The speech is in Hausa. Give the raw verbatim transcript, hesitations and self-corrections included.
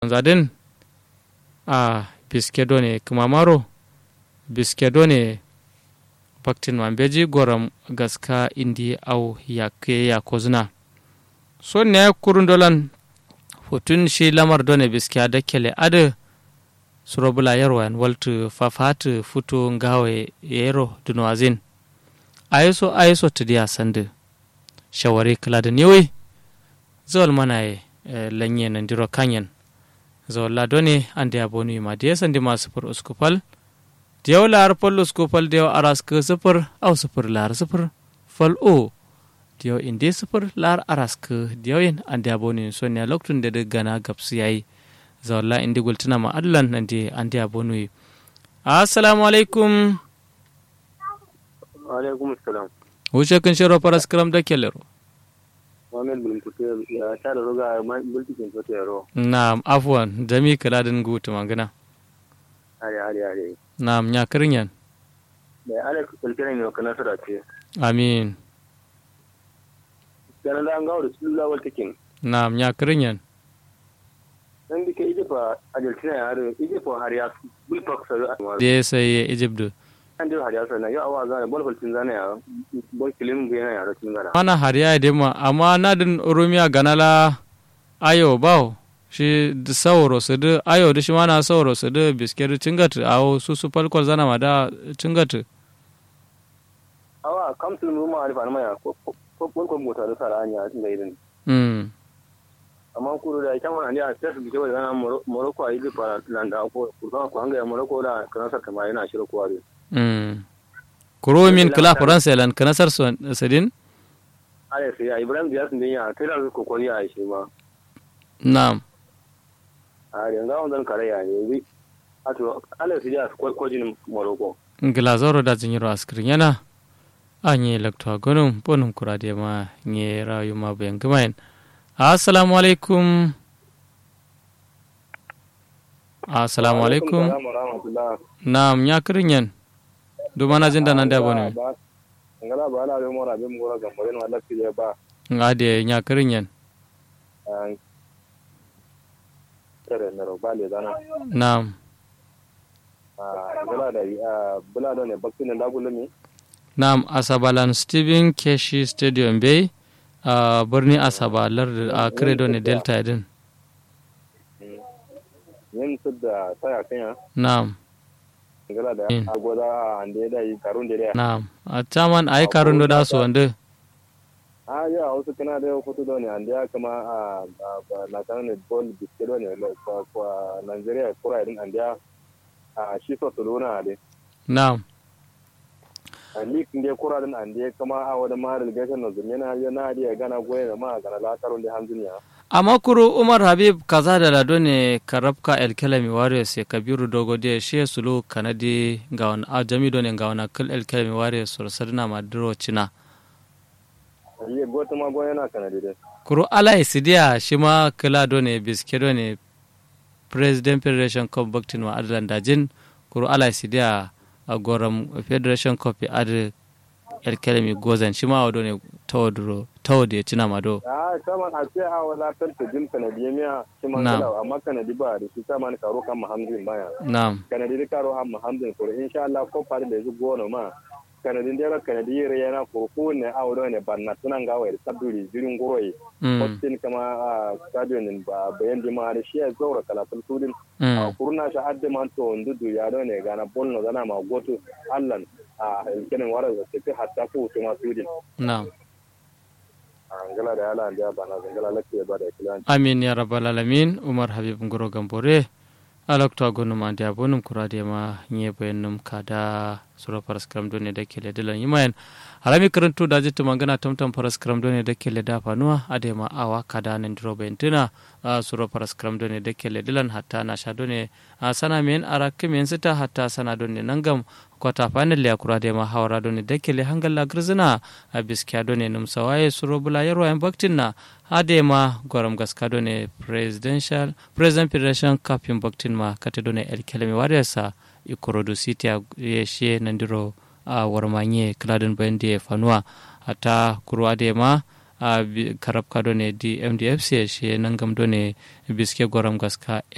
zadin a biskedo ne kuma maro biskedo ne baktin mambeji goram gaska indi au yake ya kozuna so ne kurun dolan hotun shi lamar done biskiya da kele ade surobula yarwan waltu fafatu futu ngawe yero dunwazin ayiso ayiso tidiya sande shawari kala da newe zol manaye lanye nan diro kanyen zol la done ande abonu ma de sande ma sufur uskupal diyaw lar pol uskupal diyaw aras ke sufur au sufur lar sufur fal o diyaw inde sufur lar aras ke diyaw yin ande abonu so ne loktun de gana gapsi yayi zol la indi gultuna ma allan nande ande abonu assalamu alaikum wa alaikum assalam wuce kan shiro paras kram da kelero Muhammad bin Kutu ya tara roga mulkin Kutu yaro. Na'am, afwan, dami kala din gutu magana. Ari ari ari. Na'am, nya kirinyan. Da ala kulkiran ne kana sara ce. Amin. Kana da an gawo Rasulullah wal takin. Na'am, nya kirinyan. Dan dike ije fa ajaltina ya har ije fa har ya bulpak sa. De sai Egypt. An da har ya sana ya awa zana bol kulkin zana ya bol kilim ga yana ya rakin zana. Mana har ya de ma amma nadin Oromiya ganala ayo bawo shi da sauro su da ayo da shi mana sauro su da biskir cingat awo su su falkol zana ma da cingat. Awa kamsul mu ma alfa na ya ko ko ko mota da sara anya inda irin. Mm. Amma kuru da kan wannan ya tafi bike da zana Morocco ayi fa landa ko ko ko hanga Morocco da kana sarka ma yana shirko ware. Mm. Kuro min kala faransa lan kana sar sadin? Ale sai Ibrahim Diaz din ya kai da kokori a shi ma. Na'am. A yanzu wannan kare ya ne. Ato ale sai ya ko jin Morocco. Glazoro da jinyiro askrin yana anye lakto gonum bonum kurade ma nye rayu ma bayan gamayen. Assalamu alaikum. Assalamu alaikum. Na'am nya kirinyan. Do mana jinda nan da bone. Ngala ba ala mo rabe mo ra gambore no Allah kije ba. Ngade nya kirinyan. An kare ne ro bale dana. Na'am. Ah ngala da bula da ne bakin da gulumi. Na'am Asabalan Steven Keshi Stadium Bay a birni Asabalar a Credo ne Delta din. Yin da taya kanya. Na'am. Ngala da agoda ande da yi karun da. Na'am. A taman ai karun da su wanda. Ah ya wasu kana da foto da ne ande kama a na kan ne ball biskelo ne ko ko Nigeria kura din ande a shi so tuluna de. Na'am. Ani kinde kura din ande kama a wada ma relegation no zumena yana da gana goye da ma gana la karun da hanzuniya. Amma kuro Umar Habib kaza da lado ne karabka El Kelemi Warriors ya Kabiru Dogo da shi sulu kanadi ga wani ajami don ga wani kul El Kelemi Warriors sarna maduro cina. Ye gota ma goye na kanadi dai. Kuro ala isidiya shi ma kula don ne biskedo ne President Federation Cup Baktin wa Adlan Dajin kuro ala isidiya a goram Federation Cup ya Adlan El Kelemi Gozan shi ma wado ne tawaduro tawade ya cina mado. Ah saman a ce a wala tanta jin kanadi miya shi man kala amma kanadi ba da shi saman karo kan Muhammadin baya. Na'am. Kanadi da karo kan Muhammadin ko insha Allah ko fare da su gono ma kanadi da kanadi yare yana ko ko ne a wado ne banna tunan gawa da saburi jirin goroyi. Postin kama stadion ba bayan jima da shi ya zaura kala sulsudin. A kurna shi hadde man to ndudu ya do ne gana bolno zana ma goto Allah a kenan warar da take hatta ko to ma sudin. Na'am. Angala da ala da bana zangala lafiya ba da kilan. Amin ya rabbal alamin. Umar Habib Ngoro Gambore alakto gonum ande abonum kurade ma nye bayanum kada sura paraskram done da kele dilan yimayen harami karantu da jitu magana tamtam paraskram done da kele da fanuwa ade ma awa kada nan dro bayantina sura paraskram done da kele dilan hatta na sha done sana men arak men sita hatta sana done nangam kwata panel ya kurade ma hawra done da kele hangalla grzina abiskiya done num sawaye suro bula yarwa en baktinna ade ma goram gaska done presidential president federation cup in baktin ma kate done El Kelemi Warriors ikorodu city ya she nandiro a warmanye kladen bende fanua ata kurwa de ma a karab ka done di M D F C she nangam done biske goram gaska